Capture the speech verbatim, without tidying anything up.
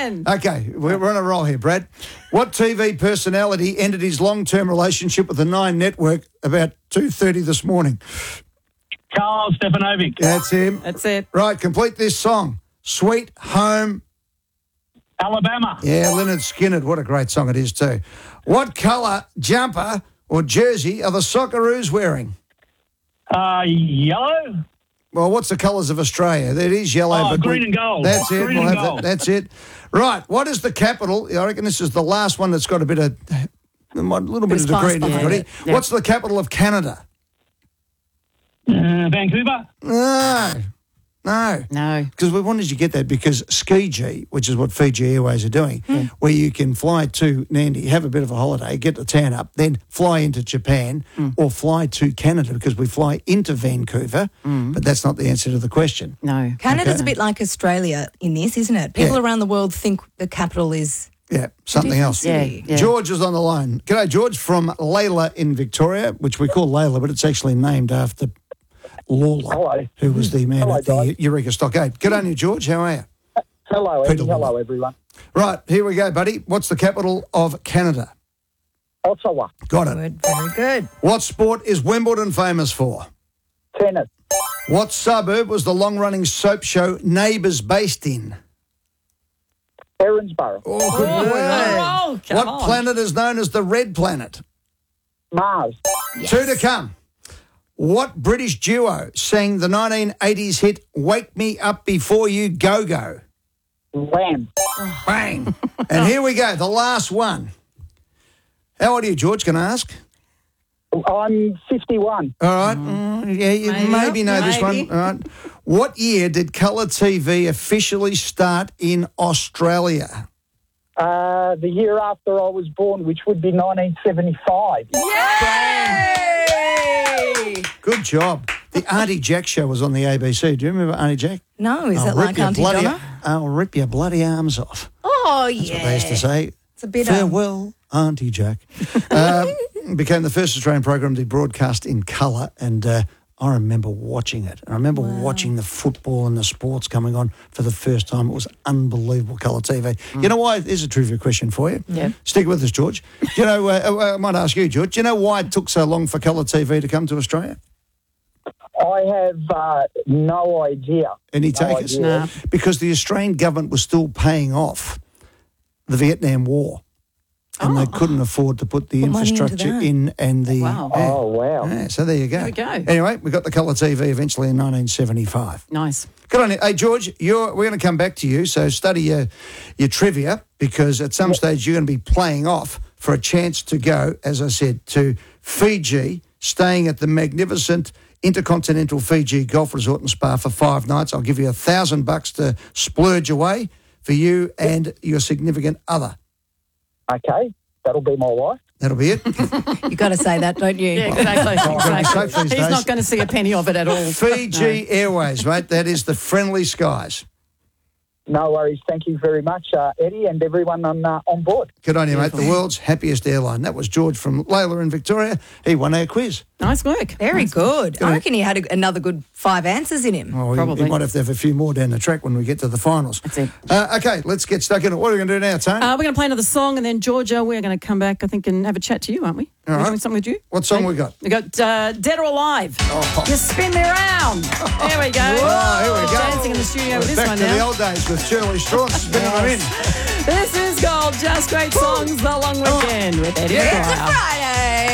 man. Okay, we're, we're on a roll here, Brad. What T V personality ended his long-term relationship with the Nine Network about two thirty this morning? Carl Stefanovic. That's him. That's it. Right, complete this song. Sweet Home. Alabama. Yeah, Lynyrd Skynyrd. What a great song it is too. What colour jumper or jersey are the Socceroos wearing? Uh, yellow. Well, what's the colours of Australia? It is yellow. Oh, but green we- and gold. That's it. Green We'll and have gold. that. That's it. Right. What is the capital? I reckon this is the last one that's got a bit of a little bit of degree in behind everybody. it. Yeah. What's the capital of Canada? Uh, Vancouver. No. No. No. Because we wanted you to get that because Skiji, which is what Fiji Airways are doing, where you can fly to Nandi, have a bit of a holiday, get the tan up, then fly into Japan or fly to Canada because we fly into Vancouver, but that's not the answer to the question. No. Canada's Okay. a bit like Australia in this, isn't it? People Yeah. around the world think the capital is Yeah, something else. Yeah, yeah. George is on the line. G'day, George, from Layla in Victoria, which we call Layla, but it's actually named after Lawler, Hello. who was the man Hello, at the guys. Eureka Stockade. Good on you, George. How are you? Hello, Peter Eddie. Hello, Lawler. everyone. Right, here we go, buddy. What's the capital of Canada? Ottawa. Got it. good, very good. What sport is Wimbledon famous for? Tennis. What suburb was the long-running soap show Neighbours based in? Erinsborough. Oh, good boy. mate. Oh, come What on. planet is known as the red planet? Mars. Two to come. What British duo sang the nineteen eighties hit Wake Me Up Before You Go Go? Lamb. Bang. And here we go, the last one. How old are you, George, can I ask? I'm fifty-one. All right. Mm, yeah, you maybe, Maybe. know this Maybe. one. All right. What year did colour T V officially start in Australia? Uh, the year after I was born, which would be nineteen seventy-five. Yay! Good job. The Auntie Jack show was on the A B C. Do you remember Auntie Jack? No, is I'll it rip like your Auntie bloody, Donna? I'll rip your bloody arms off. Oh, That's yeah. what they used to say. It's a bit um, Farewell, Auntie Jack. um, became the first Australian program to be broadcast in colour, and uh, I remember watching it. I remember watching the football and the sports coming on for the first time. It was unbelievable colour T V. You know why? There's a trivia question for you. Yeah. Stick with us, George. Do you know? Uh, I might ask you, George. Do you know why it took so long for colour T V to come to Australia? I have uh, no idea. Any No takers? idea. Nah. Because the Australian government was still paying off the Vietnam War. And they couldn't afford to put the Put money into infrastructure that. in and the... Wow. yeah. Oh, wow. Yeah, so there you go. There we go. Anyway, we got the colour T V eventually in nineteen seventy-five. Nice. Good on you. Hey, George, you're, we're going to come back to you, so study your, your trivia because at some stage you're going to be playing off for a chance to go, as I said, to Fiji, staying at the magnificent Intercontinental Fiji Golf Resort and Spa for five nights. I'll give you a thousand bucks to splurge away for you and your significant other. Okay, that'll be my wife. That'll be it. You got to say that, don't you? Yeah, exactly. safe exactly. these He's days. not going to see a penny of it at all. Fiji Airways, mate. That is the friendly skies. No worries. Thank you very much, uh, Eddie, and everyone on uh, on board. Good on you, mate. The world's happiest airline. That was George from Layla in Victoria. He won our quiz. Nice work. Very good. Good. I reckon he had a, another good five answers in him. Oh, he- Probably. He might have to have a few more down the track when we get to the finals. That's it. Uh, okay, let's get stuck in it. What are we going to do now, Tony? Uh, we're going to play another song, and then Georgia, we're going to come back, I think, and have a chat to you, aren't we? All We're right. doing something with you. What song Okay. we got? We got uh, Dead or Alive. Oh. You spin me around. There we go. Oh, here we go. Dancing in the studio with We're this back one to now. the old days with Shirley Strauss spinning them in. This is called Just Great Songs, The Long Weekend with Eddie It's a McGuire. Friday.